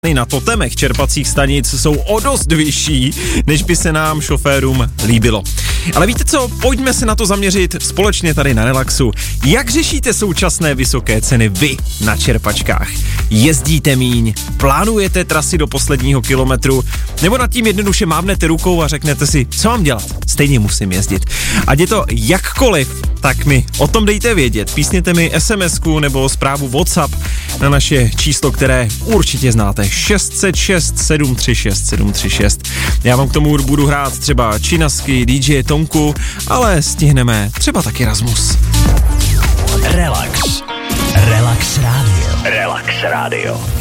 na totemech čerpacích stanic jsou o dost vyšší, než by se nám šoférům líbilo. Ale víte co, pojďme se na to zaměřit společně tady na Relaxu. Jak řešíte současné vysoké ceny vy na čerpačkách? Jezdíte míň, plánujete trasy do posledního kilometru, nebo nad tím jednoduše mávnete rukou a řeknete si, co mám dělat? Stejně musím jezdit. Ať je to jakkoliv, tak mi o tom dejte vědět. Písněte mi SMS-ku nebo zprávu WhatsApp na naše číslo, které určitě znáte. 606 736 736. Já vám k tomu budu hrát třeba Činasky, DJ Tonku, ale stihneme třeba taky Rasmus. Relax. Relax Radio. Relax Radio.